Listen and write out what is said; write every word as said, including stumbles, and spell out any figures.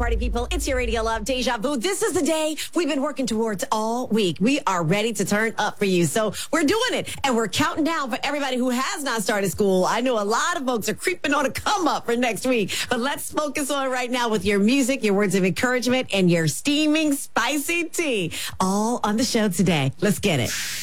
party people. It's your Radio Love Deja Vu. This is the day we've been working towards all week. We are ready to turn up for you. So we're doing it, and we're counting down for everybody who has not started school. I know a lot of folks are creeping on a come up for next week, but let's focus on right now with your music, your words of encouragement, and your steaming spicy tea. All on the show today. Let's get it.